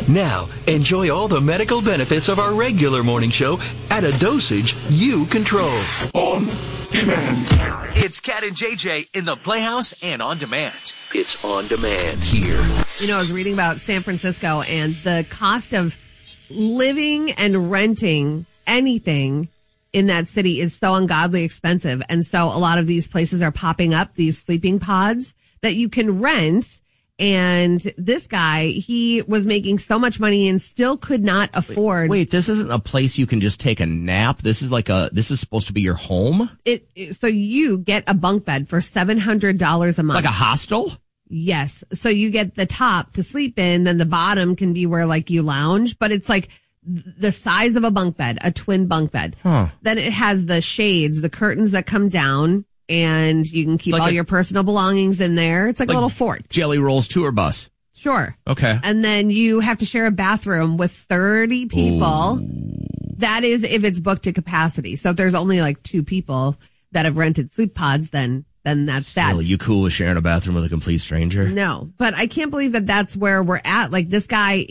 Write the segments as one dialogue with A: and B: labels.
A: Now, enjoy all the medical benefits of our regular morning show at a dosage you control.
B: On demand.
C: It's Cat and JJ in the Playhouse and on demand.
A: It's on demand here.
D: You know, I was reading about San Francisco and the cost of living and renting anything in that city is so ungodly expensive. And so a lot of these places are popping up, these sleeping pods that you can rent. And this guy, he was making so much money and still could not afford.
E: Wait, this isn't a place you can just take a nap. This is supposed to be your home?
D: So you get a bunk bed for $700 a month.
E: Like a hostel?
D: Yes. So you get the top to sleep in, then the bottom can be where like you lounge, but it's like the size of a bunk bed, a twin bunk bed.
E: Huh.
D: Then it has the shades, the curtains that come down, and you can keep all your personal belongings in there. It's like a little fort.
E: Jelly Rolls tour bus.
D: Sure.
E: Okay.
D: And then you have to share a bathroom with 30 people.
E: Ooh.
D: That is if it's booked to capacity. So if there's only like 2 people that have rented sleep pods, then that's sad.
E: You cool with sharing a bathroom with a complete stranger?
D: No, but I can't believe that that's where we're at. Like this guy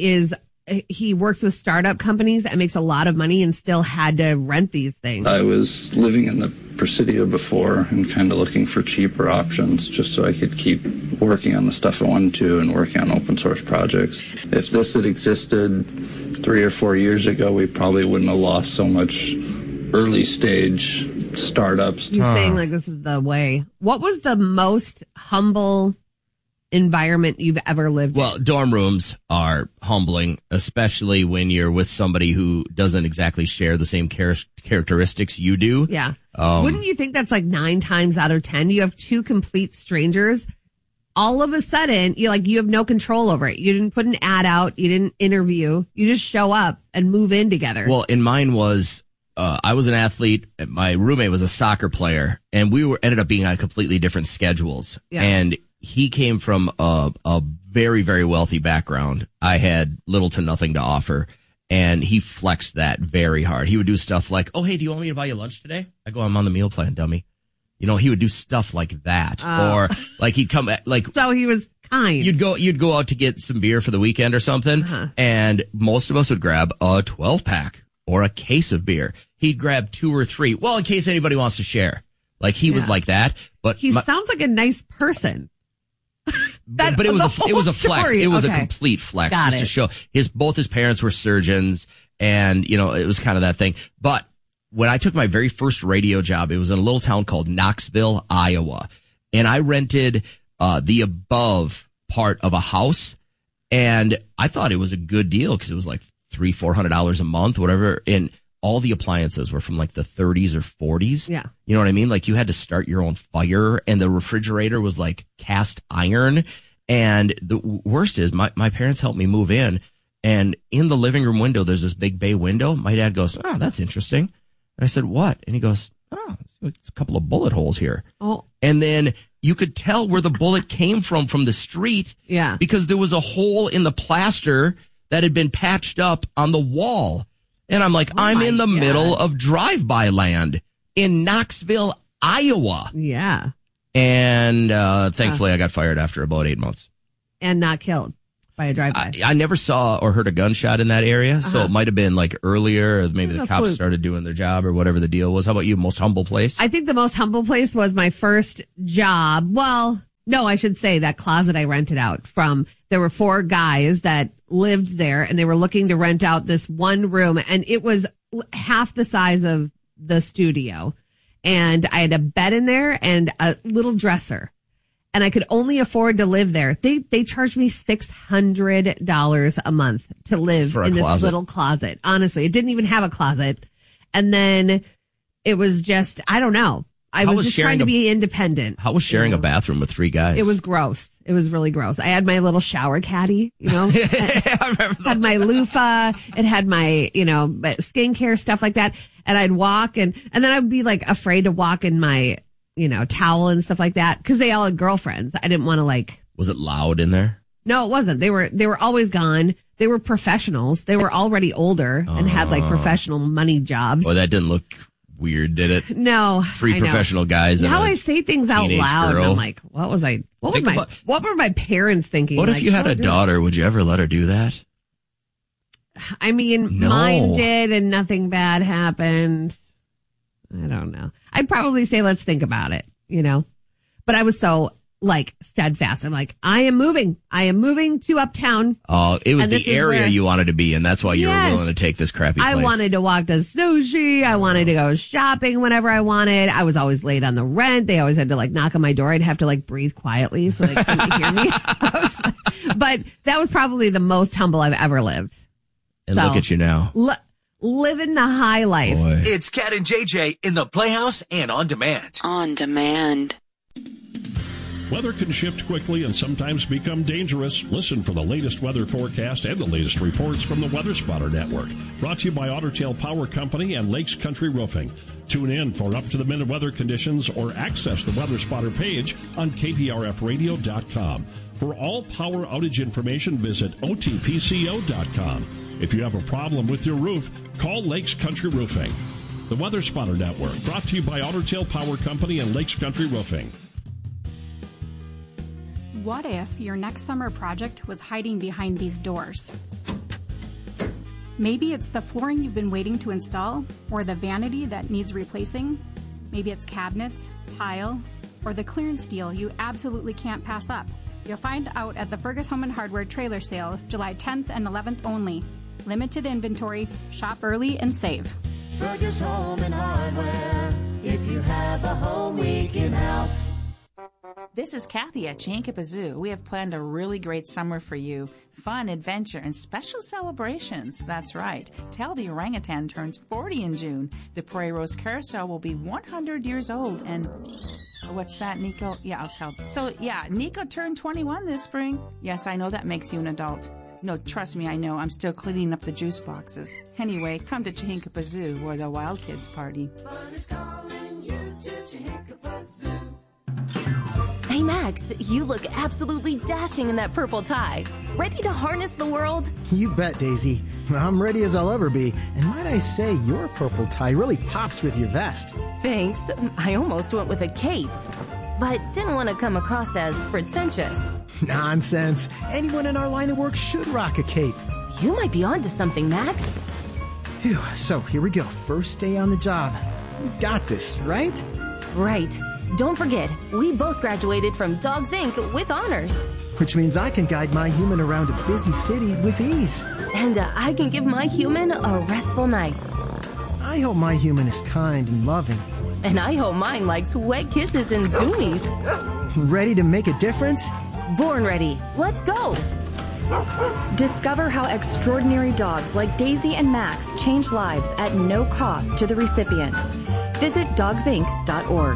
D: he works with startup companies and makes a lot of money and still had to rent these things.
F: I was living in the Presidio before and kind of looking for cheaper options just so I could keep working on the stuff I wanted to and working on open source projects. If this had existed 3 or 4 years ago, we probably wouldn't have lost so much early stage startups.
D: He's saying like this is the way. What was the most humble environment you've ever lived in?
E: Well, dorm rooms are humbling, especially when you're with somebody who doesn't exactly share the same characteristics you do.
D: Yeah. Wouldn't you think that's like 9 times out of 10? You have 2 complete strangers. All of a sudden, you have no control over it. You didn't put an ad out. You didn't interview. You just show up and move in together.
E: Well, and mine was, I was an athlete. My roommate was a soccer player, and we ended up being on completely different schedules.
D: Yeah.
E: And he came from a very, very wealthy background. I had little to nothing to offer, and he flexed that very hard. He would do stuff like, "Oh, hey, do you want me to buy you lunch today?" I go, "I'm on the meal plan, dummy." You know, he would do stuff like that, or like he'd come like.
D: So he was kind.
E: You'd go out to get some beer for the weekend or something, and most of us would grab a 12-pack or a case of beer. He'd grab 2 or 3, well, in case anybody wants to share. Like he was like that, but
D: he sounds like a nice person.
E: But it was a flex. It was a complete flex
D: Got
E: just
D: it.
E: to show both his parents were surgeons, and you know it was kind of that thing. But when I took my very first radio job, it was in a little town called Knoxville, Iowa, and I rented the above part of a house, and I thought it was a good deal because it was like $300-400 a month, whatever, and all the appliances were from like the 30s or 40s.
D: Yeah.
E: You know what I mean? Like you had to start your own fire, and the refrigerator was like cast iron. And the worst is my parents helped me move in, and in the living room window, there's this big bay window. My dad goes, "Oh, that's interesting." And I said, "What?" And he goes, "Oh, it's a couple of bullet holes here."
D: Oh.
E: And then you could tell where the bullet came from the street.
D: Yeah.
E: Because there was a hole in the plaster that had been patched up on the wall. And I'm like, I'm in the middle of drive-by land in Knoxville, Iowa.
D: Yeah.
E: And thankfully, I got fired after about 8 months.
D: And not killed by a drive-by.
E: I never saw or heard a gunshot in that area, so it might have been like earlier, or maybe the cops started doing their job or whatever the deal was. How about you? Most humble place?
D: I think the most humble place was my first job. Well, no, I should say that closet I rented out from. There were 4 guys that lived there, and they were looking to rent out this one room, and it was half the size of the studio. And I had a bed in there and a little dresser, and I could only afford to live there. They charged me $600 a month to live in this little closet. Honestly, it didn't even have a closet. And then it was just, I don't know. I was just trying to be independent.
E: How was sharing a bathroom with 3 guys?
D: It was gross. It was really gross. I had my little shower caddy, you know,
E: I remember that.
D: had my loofah. It had my, skincare, stuff like that. And I'd walk and then I'd be like afraid to walk in my, towel and stuff like that. Cause they all had girlfriends. I didn't want to
E: Was it loud in there?
D: No, it wasn't. They were always gone. They were professionals. They were already older and had professional money jobs.
E: Oh, that didn't look weird, did it?
D: No.
E: 3 professional guys.
D: Now I say things out loud. And I'm like, what were my parents thinking?
E: What if you had a daughter? Would you ever let her do that?
D: I mean,
E: No.
D: mine did and nothing bad happened. I don't know. I'd probably say let's think about it, But I was so steadfast. I'm like, I am moving to Uptown.
E: Oh, it was
D: And this
E: the
D: is
E: area
D: where-
E: you wanted to be in. That's why you were
D: Yes.
E: willing to take this crappy place.
D: I wanted to walk to sushi. I wanted to go shopping whenever I wanted. I was always late on the rent. They always had to knock on my door. I'd have to breathe quietly so they couldn't hear me. But that was probably the most humble I've ever lived.
E: And look at you now.
D: Living the high life.
E: Boy.
C: It's Cat and JJ in the Playhouse and on demand.
G: On demand.
B: Weather can shift quickly and sometimes become dangerous. Listen for the latest weather forecast and the latest reports from the Weather Spotter Network. Brought to you by Otter Tail Power Company and Lakes Country Roofing. Tune in for up-to-the-minute weather conditions or access the Weather Spotter page on kprfradio.com. For all power outage information, visit otpco.com. If you have a problem with your roof, call Lakes Country Roofing. The Weather Spotter Network, brought to you by Otter Tail Power Company and Lakes Country Roofing.
H: What if your next summer project was hiding behind these doors? Maybe it's the flooring you've been waiting to install, or the vanity that needs replacing. Maybe it's cabinets, tile, or the clearance deal you absolutely can't pass up. You'll find out at the Fergus Home and Hardware trailer sale, July 10th and 11th only. Limited inventory, shop early and save.
I: Fergus Home and Hardware, if you have a home we can help.
J: This is Kathy at Chihinkapa Zoo. We have planned a really great summer for you. Fun, adventure, and special celebrations. That's right. Tell the orangutan turns 40 in June. The Prairie Rose Carousel will be 100 years old. And what's that, Nico? Yeah, I'll tell. So, yeah, Nico turned 21 this spring. Yes, I know that makes you an adult. No, trust me, I know. I'm still cleaning up the juice boxes. Anyway, come to Chihinkapa Zoo where the wild kids party.
I: Fun is calling you to Chihinkapa Zoo.
K: Hey Max, you look absolutely dashing in that purple tie. Ready to harness the world?
L: You bet, Daisy. I'm ready as I'll ever be. And might I say, your purple tie really pops with your vest.
K: Thanks. I almost went with a cape, but didn't want to come across as pretentious.
L: Nonsense. Anyone in our line of work should rock a cape.
K: You might be onto something, Max.
L: Phew, so here we go. First day on the job. We've got this, right?
K: Right. Don't forget, we both graduated from Dogs Inc. with honors.
L: Which means I can guide my human around a busy city with ease.
K: And I can give my human a restful night.
L: I hope my human is kind and loving.
K: And I hope mine likes wet kisses and zoomies.
L: Ready to make a difference?
K: Born ready. Let's go.
M: Discover how extraordinary dogs like Daisy and Max change lives at no cost to the recipients. Visit dogsinc.org.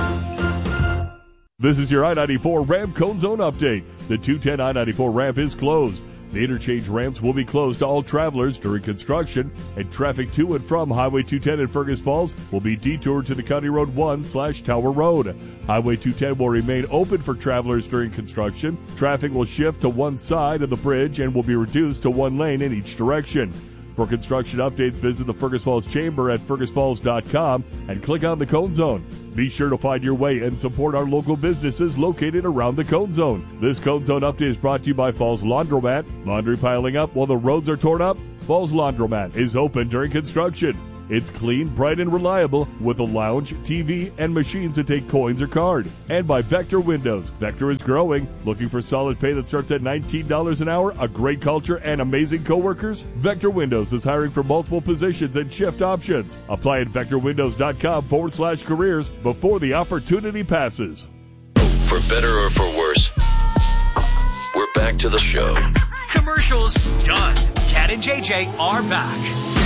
N: This is your I-94 ramp cone zone update. The 210 I-94 ramp is closed. The interchange ramps will be closed to all travelers during construction, and traffic to and from Highway 210 in Fergus Falls will be detoured to the County Road 1/Tower Road. Highway 210 will remain open for travelers during construction. Traffic will shift to one side of the bridge and will be reduced to one lane in each direction. For construction updates, visit the Fergus Falls Chamber at fergusfalls.com and click on the Cone Zone. Be sure to find your way and support our local businesses located around the Cone Zone. This Cone Zone update is brought to you by Falls Laundromat. Laundry piling up while the roads are torn up? Falls Laundromat is open during construction. It's clean, bright, and reliable with a lounge, TV, and machines that take coins or card. And by Vector Windows. Vector is growing. Looking for solid pay that starts at $19 an hour, a great culture, and amazing coworkers? Vector Windows is hiring for multiple positions and shift options. Apply at vectorwindows.com/careers before the opportunity passes.
O: For better or for worse, we're back to the show.
C: Commercials done. Cat and JJ are back.